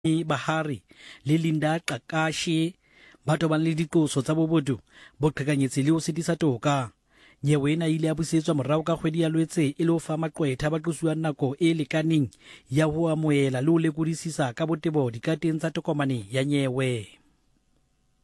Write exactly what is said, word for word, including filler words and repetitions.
Bahari le Linda Qakashi ba tobane le diqoso tsa bobodu bo qhekanyetse le ho setisa toka. Nyewe ena ile ya busetswa morao ka kgwedi ya Lwetse e le ho fa maqwetha ba tlosuwang nako e lekaneng ya ho amohela le ho lekodisisa ka botebo dikateng tsa tokomane ya nyewe.